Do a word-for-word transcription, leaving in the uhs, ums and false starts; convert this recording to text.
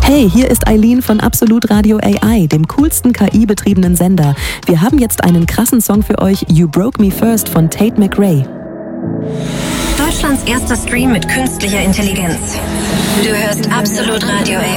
Hey, hier ist Eileen von Absolut Radio A I, dem coolsten K I-betriebenen Sender. Wir haben jetzt einen krassen Song für euch, You Broke Me First von Tate McRae. Deutschlands erster Stream mit künstlicher Intelligenz. Du hörst Absolut Radio A I.